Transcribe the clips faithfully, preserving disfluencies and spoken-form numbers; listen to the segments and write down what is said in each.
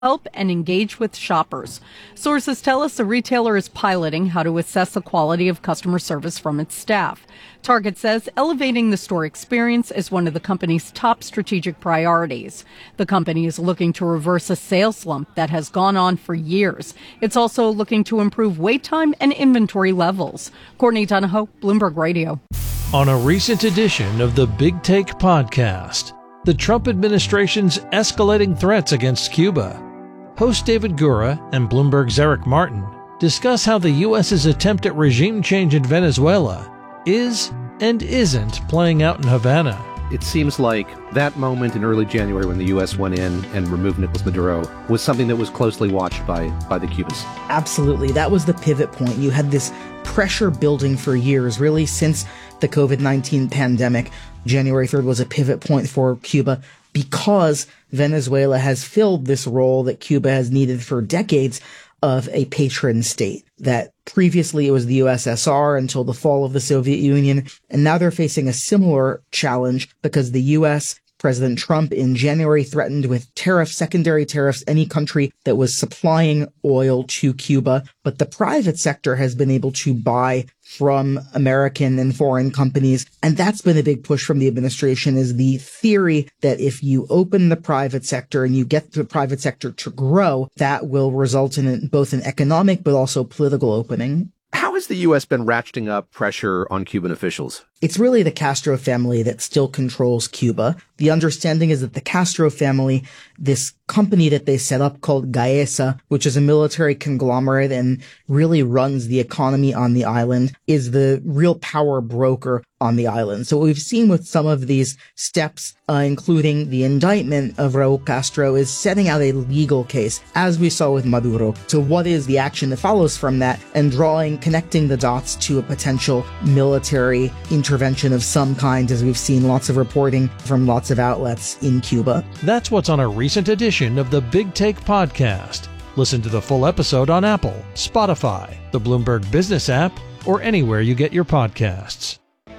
help and engage with shoppers. Sources tell us the retailer is piloting how to assess the quality of customer service from its staff. Target says elevating the store experience is one of the company's top strategic priorities. The company is looking to reverse a sales slump that has gone on for years. It's also looking to improve wait time and inventory levels. Courtney Donahoe, Bloomberg Radio. On a recent edition of the Big Take podcast, the Trump administration's escalating threats against Cuba. Host David Gura and Bloomberg's Eric Martin discuss how the U S's attempt at regime change in Venezuela is and isn't playing out in Havana. It seems like that moment in early January when the U S went in and removed Nicolas Maduro was something that was closely watched by, by the Cubans. Absolutely. That was the pivot point. You had this pressure building for years, really since the covid nineteen pandemic. January third was a pivot point for Cuba because Venezuela has filled this role that Cuba has needed for decades of a patron state. That previously it was the U S S R until the fall of the Soviet Union, and now they're facing a similar challenge because the U S, President Trump in January threatened with tariffs, secondary tariffs, any country that was supplying oil to Cuba. But the private sector has been able to buy from American and foreign companies. And that's been a big push from the administration, is the theory that if you open the private sector and you get the private sector to grow, that will result in both an economic but also political opening. How has the U S been ratcheting up pressure on Cuban officials? It's really the Castro family that still controls Cuba. The understanding is that the Castro family, this company that they set up called Gaesa, which is a military conglomerate and really runs the economy on the island, is the real power broker on the island. So what we've seen with some of these steps, uh, including the indictment of Raul Castro, is setting out a legal case, as we saw with Maduro, to what is the action that follows from that, and drawing, connecting the dots to a potential military intervention of some kind, as we've seen lots of reporting from lots of outlets in Cuba. That's what's on a recent edition of the Big Take podcast. Listen to the full episode on Apple, Spotify, the Bloomberg Business app, or anywhere you get your podcasts.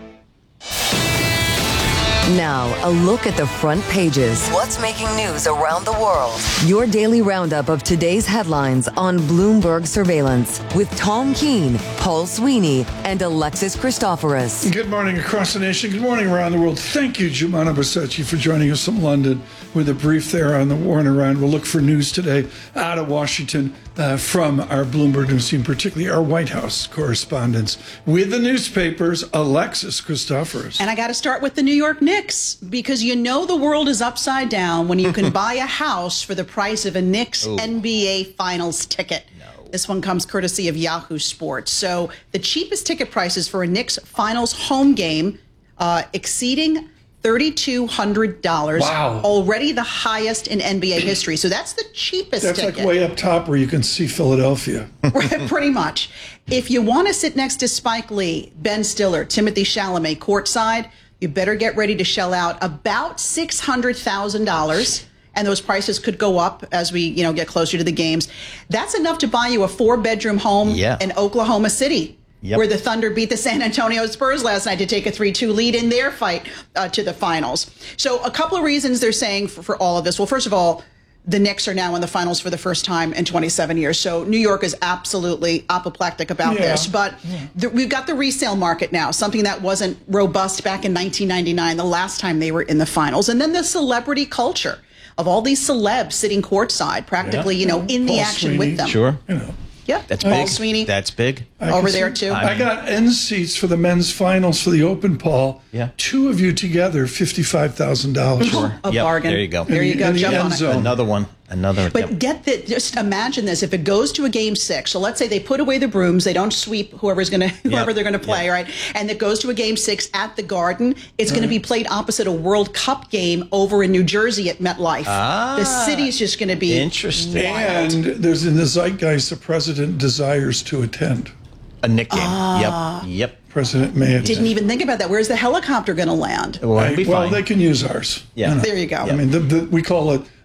Now, a look at the front pages. What's making news around the world? Your daily roundup of today's headlines on Bloomberg Surveillance with Tom Keene, Paul Sweeney, and Alexis Christoforous. Good morning across the nation. Good morning around the world. Thank you, Jumana Basecci, for joining us from London with a brief there on the war in Iran. We'll look for news today out of Washington uh, from our Bloomberg News team, particularly our White House correspondents. With the newspapers, Alexis Christoforous. And I got to start with the New York Knicks, because you know the world is upside down when you can buy a house for the price of a Knicks Ooh. N B A Finals ticket. No. This one comes courtesy of Yahoo Sports. So the cheapest ticket prices for a Knicks Finals home game uh, exceeding three thousand two hundred dollars. Wow. Already the highest in N B A history. So that's the cheapest that's ticket. That's like way up top where you can see Philadelphia. Pretty much. If you want to sit next to Spike Lee, Ben Stiller, Timothy Chalamet courtside, you better get ready to shell out about six hundred thousand dollars. And those prices could go up as we, you know, get closer to the games. That's enough to buy you a four-bedroom home yeah. in Oklahoma City, yep. where the Thunder beat the San Antonio Spurs last night to take a three two lead in their fight uh, to the finals. So a couple of reasons they're saying for, for all of this. Well, first of all, the Knicks are now in the finals for the first time in twenty-seven years. So New York is absolutely apoplectic about yeah. this. But yeah. the, we've got the resale market now, something that wasn't robust back in nineteen ninety-nine, the last time they were in the finals. And then the celebrity culture of all these celebs sitting courtside, practically, yeah. you know, in Paul the action Sweeney. with them. Sure. You know. Yeah, that's Paul big. Sweeney. That's big. I Over there, too. I, I got end seats for the men's finals for the Open, Paul. Yeah. Two of you together, fifty-five thousand dollars. Sure. A yep. bargain. There you go. There you go. In the Jump end on it. zone. Another one. Another. But yep. get that. Just imagine this. If it goes to a game six, so let's say they put away the brooms, they don't sweep whoever's going to, whoever Yep. they're going to play, Yep. right? And it goes to a game six at the Garden. It's right. going to be played opposite a World Cup game over in New Jersey at MetLife. Ah, the city's just going to be interesting. wild. And there's in the zeitgeist, the president desires to attend. A Knick game. Ah. Yep. Yep. President may attend. Didn't even think about that. Where's the helicopter going to land? Well, I, be well fine. they can use ours. Yeah. You know. There you go. I mean, the, the, we call it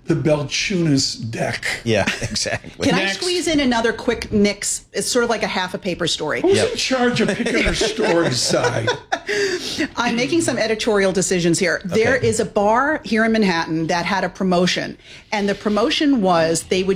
the Belchunas deck. Yeah, exactly. Can I Next. squeeze in another quick Nick's? It's sort of like a half a paper story. Who's Yep. in charge of picking her story side? I'm making some editorial decisions here. There Okay. is a bar here in Manhattan that had a promotion, and the promotion was they would